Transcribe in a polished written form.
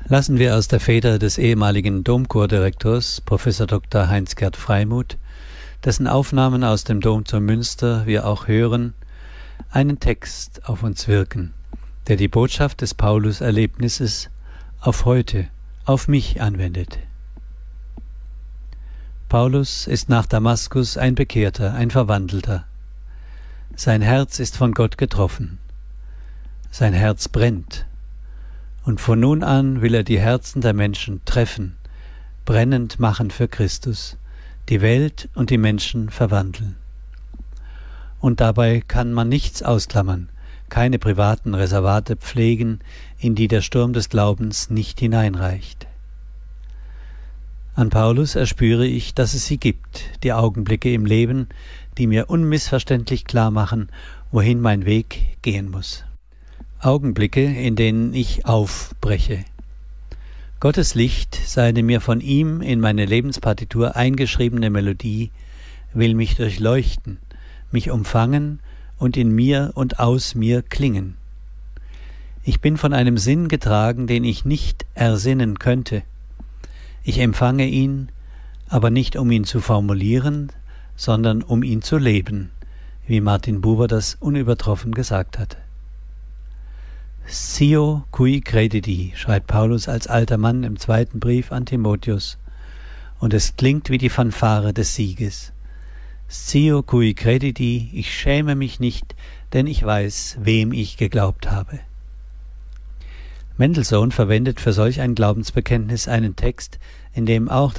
Lassen wir aus der Feder des ehemaligen Domchordirektors Prof. Dr. Heinz-Gerd Freimuth, dessen Aufnahmen aus dem Dom zu Münster wir auch hören, einen Text auf uns wirken, der die Botschaft des Paulus-Erlebnisses auf heute, auf mich anwendet. Paulus ist nach Damaskus ein Bekehrter, ein Verwandelter. Sein Herz ist von Gott getroffen. Sein Herz brennt. Und von nun an will er die Herzen der Menschen treffen, brennend machen für Christus, die Welt und die Menschen verwandeln. Und dabei kann man nichts ausklammern, keine privaten Reservate pflegen, in die der Sturm des Glaubens nicht hineinreicht. An Paulus erspüre ich, dass es sie gibt, die Augenblicke im Leben, die mir unmissverständlich klar machen, wohin mein Weg gehen muss. Augenblicke, in denen ich aufbreche. Gottes Licht, seine mir von ihm in meine Lebenspartitur eingeschriebene Melodie, will mich durchleuchten, mich umfangen und in mir und aus mir klingen. Ich bin von einem Sinn getragen, den ich nicht ersinnen könnte. Ich empfange ihn, aber nicht um ihn zu formulieren, sondern um ihn zu leben, wie Martin Buber das unübertroffen gesagt hat. Scio cui credidi, schreibt Paulus als alter Mann im 2. Brief an Timotheus, und es klingt wie die Fanfare des Sieges. Scio cui credidi, ich schäme mich nicht, denn ich weiß, wem ich geglaubt habe. Mendelssohn verwendet für solch ein Glaubensbekenntnis einen Text, in dem auch